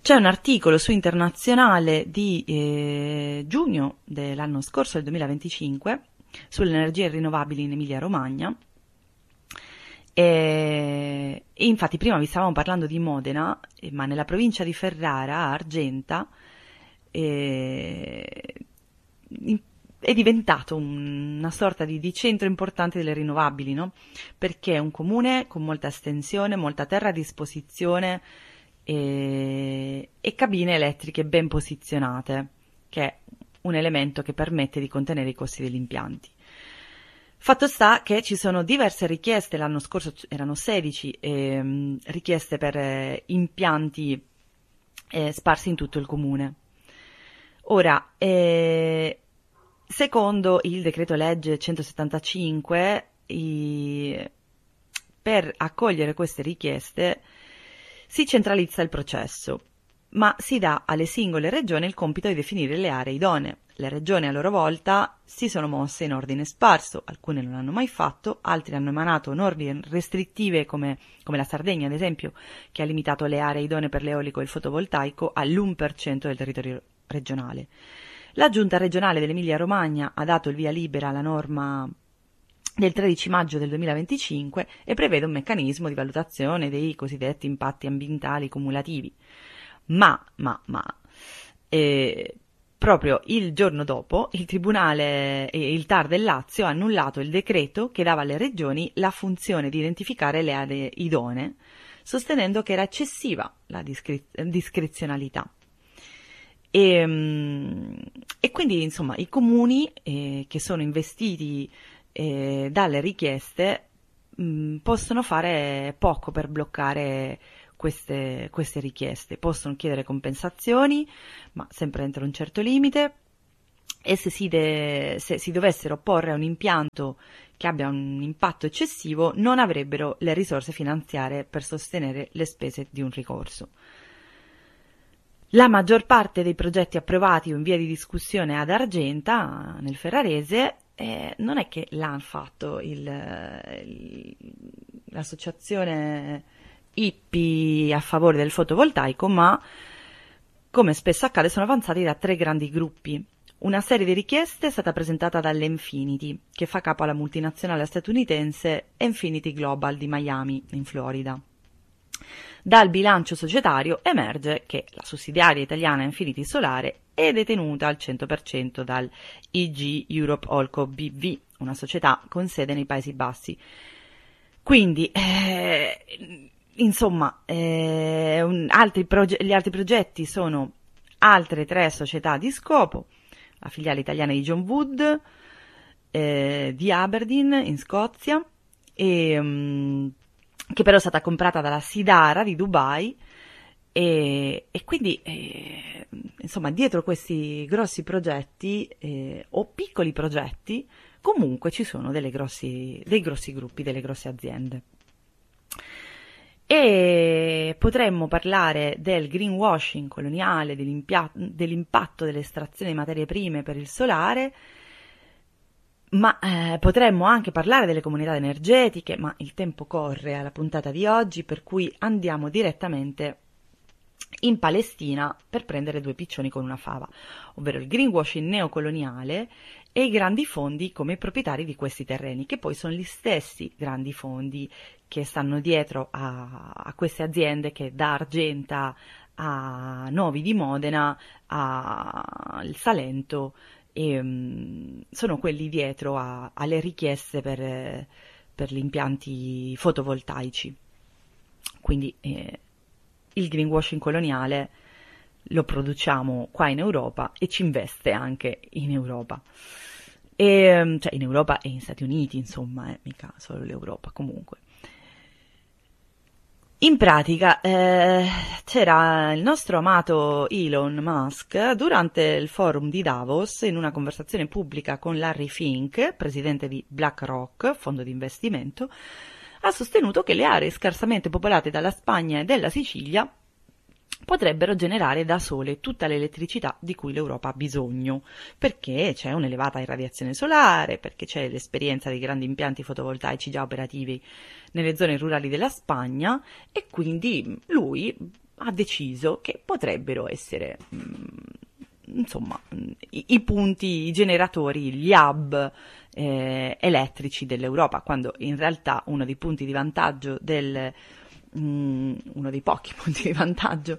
C'è un articolo su Internazionale di giugno dell'anno scorso, del 2025, sulle energie rinnovabili in Emilia-Romagna. E infatti prima vi stavamo parlando di Modena, ma nella provincia di Ferrara, a Argenta, è diventato una sorta di centro importante delle rinnovabili, no? Perché è un comune con molta estensione, molta terra a disposizione e cabine elettriche ben posizionate, che è un elemento che permette di contenere i costi degli impianti. Fatto sta che ci sono diverse richieste, l'anno scorso erano 16 richieste per impianti sparsi in tutto il comune. Ora, secondo il decreto legge 175, per accogliere queste richieste si centralizza il processo, ma si dà alle singole regioni il compito di definire le aree idonee. Le regioni a loro volta si sono mosse in ordine sparso, alcune non l'hanno mai fatto, altri hanno emanato norme restrittive come la Sardegna ad esempio, che ha limitato le aree idonee per l'eolico e il fotovoltaico all'1% del territorio regionale. La Giunta regionale dell'Emilia-Romagna ha dato il via libera alla norma del 13 maggio del 2025 e prevede un meccanismo di valutazione dei cosiddetti impatti ambientali cumulativi. Proprio il giorno dopo il Tribunale il TAR del Lazio ha annullato il decreto che dava alle regioni la funzione di identificare le aree idonee, sostenendo che era eccessiva la discrezionalità. E quindi insomma i comuni che sono investiti dalle richieste possono fare poco per bloccare queste richieste. Possono chiedere compensazioni, ma sempre entro un certo limite, e se si dovessero opporre a un impianto che abbia un impatto eccessivo non avrebbero le risorse finanziarie per sostenere le spese di un ricorso. La maggior parte dei progetti approvati o in via di discussione ad Argenta, nel ferrarese, non è che l'ha fatto l'associazione IPPI a favore del fotovoltaico, ma, come spesso accade, sono avanzati da 3 grandi gruppi. Una serie di richieste è stata presentata dall'Enfinity, che fa capo alla multinazionale statunitense Enfinity Global di Miami, in Florida. Dal bilancio societario emerge che la sussidiaria italiana Enfinity Solare è detenuta al 100% dal IG Europe Olco BV, una società con sede nei Paesi Bassi. Quindi, insomma, gli altri progetti sono altre 3 società di scopo, la filiale italiana di John Wood, di Aberdeen in Scozia, che però è stata comprata dalla Sidara di Dubai, e quindi insomma dietro questi grossi progetti o piccoli progetti comunque ci sono dei grossi gruppi, delle grosse aziende. E potremmo parlare del greenwashing coloniale, dell'impatto dell'estrazione di materie prime per il solare, ma potremmo anche parlare delle comunità energetiche, ma il tempo corre alla puntata di oggi, per cui andiamo direttamente in Palestina per prendere 2 piccioni con una fava, ovvero il greenwashing neocoloniale e i grandi fondi come proprietari di questi terreni, che poi sono gli stessi grandi fondi che stanno dietro a queste aziende che da Argenta a Novi di Modena al Salento sono quelli dietro alle richieste per gli impianti fotovoltaici. Quindi il greenwashing coloniale lo produciamo qua in Europa e ci investe anche in Europa, cioè in Europa e in Stati Uniti, insomma, mica solo l'Europa comunque. In pratica c'era il nostro amato Elon Musk durante il forum di Davos, in una conversazione pubblica con Larry Fink, presidente di BlackRock, fondo di investimento, ha sostenuto che le aree scarsamente popolate dalla Spagna e della Sicilia potrebbero generare da sole tutta l'elettricità di cui l'Europa ha bisogno, perché c'è un'elevata irradiazione solare, perché c'è l'esperienza dei grandi impianti fotovoltaici già operativi nelle zone rurali della Spagna, e quindi lui ha deciso che potrebbero essere, insomma, i punti, i generatori, gli hub elettrici dell'Europa, quando in realtà uno dei punti di vantaggio uno dei pochi punti di vantaggio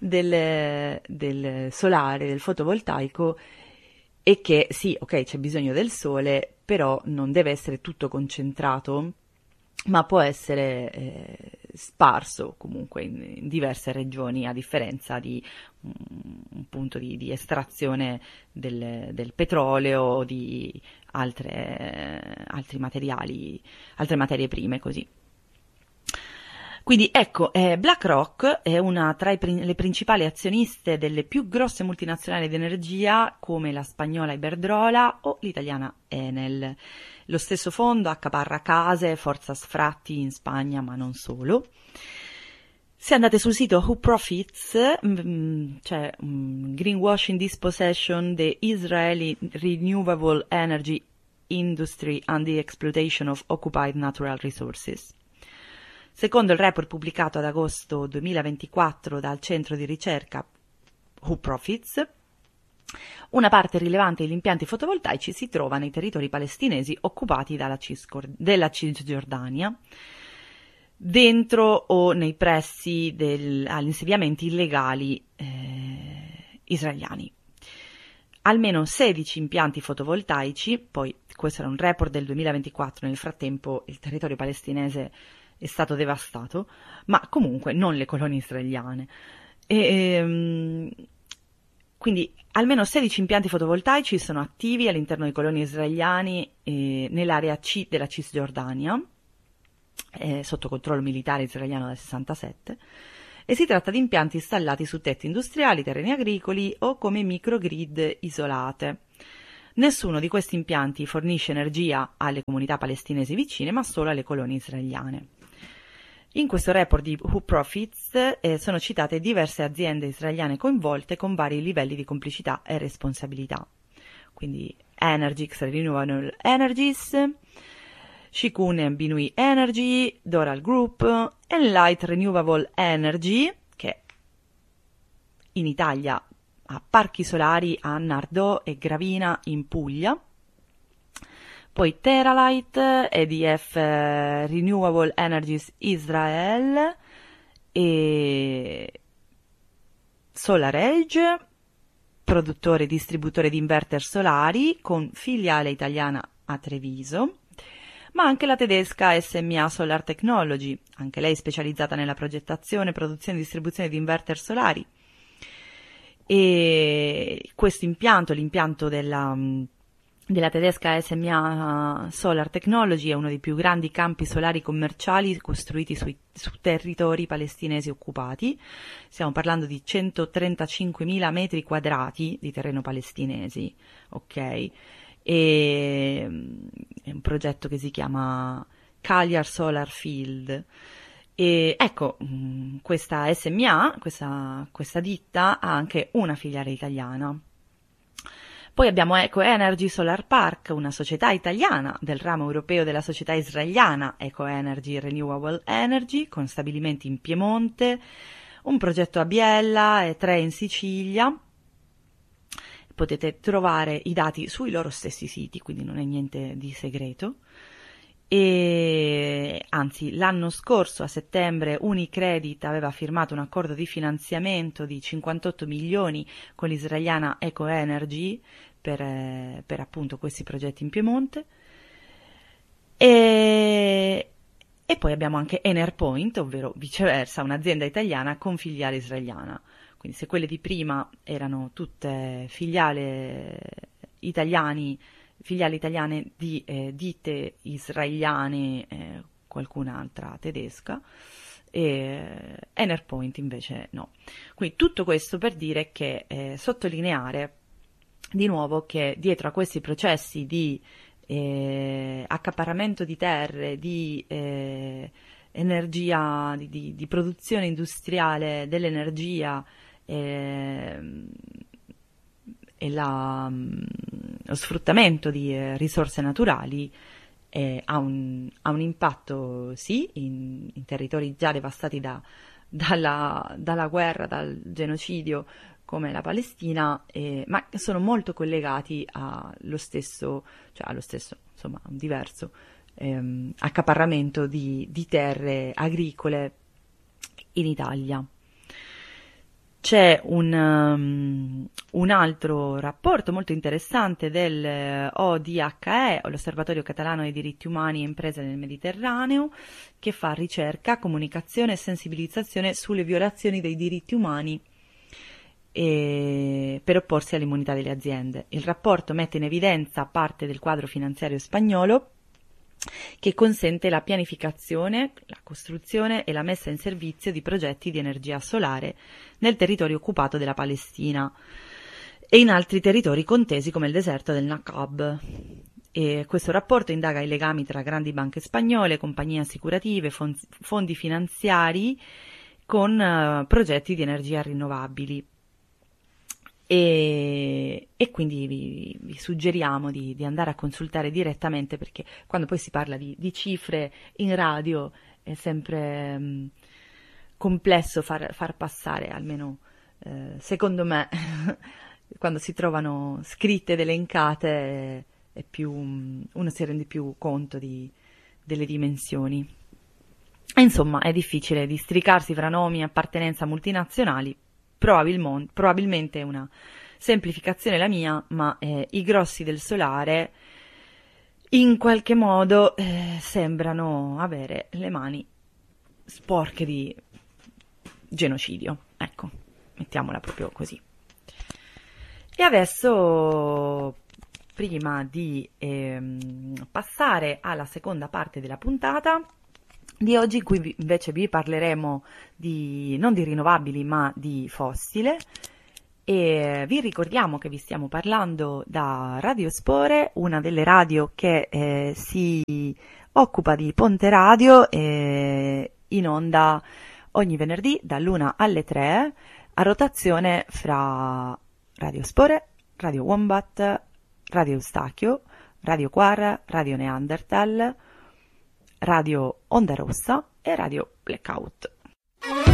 del solare, del fotovoltaico, è che sì, ok, c'è bisogno del sole, però non deve essere tutto concentrato, ma può essere sparso comunque in diverse regioni, a differenza di un punto di estrazione del petrolio o di altri materiali, altre materie prime, così. Quindi ecco, BlackRock è una tra le principali azioniste delle più grosse multinazionali di energia, come la spagnola Iberdrola o l'italiana Enel. Lo stesso fondo accaparra case, forza sfratti in Spagna, ma non solo. Se andate sul sito Who Profits, c'è Greenwashing Dispossession, the Israeli Renewable Energy Industry and the Exploitation of Occupied Natural Resources. Secondo il report pubblicato ad agosto 2024 dal centro di ricerca Who Profits, una parte rilevante degli impianti fotovoltaici si trova nei territori palestinesi occupati della Cisgiordania, dentro o nei pressi agli insediamenti illegali israeliani. Almeno 16 impianti fotovoltaici, poi questo era un report del 2024, nel frattempo il territorio palestinese è stato devastato, ma comunque non le colonie israeliane. Quindi almeno 16 impianti fotovoltaici sono attivi all'interno dei coloni israeliani nell'area C della Cisgiordania, sotto controllo militare israeliano dal 67, e si tratta di impianti installati su tetti industriali, terreni agricoli o come microgrid isolate. Nessuno di questi impianti fornisce energia alle comunità palestinesi vicine, ma solo alle colonie israeliane. In questo report di Who Profits sono citate diverse aziende israeliane coinvolte con vari livelli di complicità e responsabilità. Quindi Energix Renewable Energies, Shikun Binui Energy, Doral Group, Enlight Renewable Energy, che in Italia ha parchi solari a Nardò e Gravina in Puglia, poi Teralight, EDF Renewable Energies Israel e SolarEdge, produttore e distributore di inverter solari con filiale italiana a Treviso, ma anche la tedesca SMA Solar Technology, anche lei specializzata nella progettazione, produzione e distribuzione di inverter solari. E questo impianto, l'impianto della tedesca SMA Solar Technology, è uno dei più grandi campi solari commerciali costruiti su territori palestinesi occupati. Stiamo parlando di 135.000 metri quadrati di terreno palestinesi, ok? E è un progetto che si chiama Cagliar Solar Field. E ecco, questa SMA, questa ditta, ha anche una filiale italiana. Poi abbiamo Eco Energy Solar Park, una società italiana del ramo europeo della società israeliana Eco Energy Renewable Energy, con stabilimenti in Piemonte, un progetto a Biella e 3 in Sicilia. Potete trovare i dati sui loro stessi siti, quindi non è niente di segreto. E anzi, l'anno scorso a settembre Unicredit aveva firmato un accordo di finanziamento di 58 milioni con l'israeliana Eco Energy per appunto questi progetti in Piemonte. E poi abbiamo anche Enerpoint, ovvero viceversa, un'azienda italiana con filiale israeliana. Quindi se quelle di prima erano tutte filiali italiane di ditte israeliane, qualcun'altra tedesca, e Enerpoint invece no. Quindi tutto questo per dire che sottolineare di nuovo che dietro a questi processi di accaparramento di terre, di energia, di produzione industriale dell'energia e lo sfruttamento di risorse naturali ha un impatto sì in territori già devastati da dalla guerra, dal genocidio come la Palestina, ma sono molto collegati allo stesso, insomma, un diverso accaparramento di terre agricole in Italia. C'è un altro rapporto molto interessante del ODHE, l'Osservatorio Catalano dei Diritti Umani e Imprese nel Mediterraneo, che fa ricerca, comunicazione e sensibilizzazione sulle violazioni dei diritti umani per opporsi all'immunità delle aziende. Il rapporto mette in evidenza parte del quadro finanziario spagnolo che consente la pianificazione, la costruzione e la messa in servizio di progetti di energia solare nel territorio occupato della Palestina e in altri territori contesi come il deserto del Naqab. E questo rapporto indaga i legami tra grandi banche spagnole, compagnie assicurative, fondi finanziari con progetti di energia rinnovabili. E quindi vi suggeriamo di andare a consultare direttamente, perché quando poi si parla di cifre in radio è sempre complesso far passare, almeno secondo me, quando si trovano scritte ed elencate è più, uno si rende più conto delle dimensioni. E insomma è difficile districarsi fra nomi e appartenenza multinazionali. Probabilmente è una semplificazione la mia, ma i grossi del solare in qualche modo sembrano avere le mani sporche di genocidio. Ecco, mettiamola proprio così. E adesso, prima di passare alla seconda parte della puntata di oggi, in cui invece vi parleremo non di rinnovabili ma di fossile, e vi ricordiamo che vi stiamo parlando da Radio Spore, una delle radio che si occupa di Ponte Radio, in onda ogni venerdì dall'1 alle 3 a rotazione fra Radio Spore, Radio Wombat, Radio Eustachio, Radio Quar, Radio Neanderthal, Radio Onda Rossa e Radio Blackout.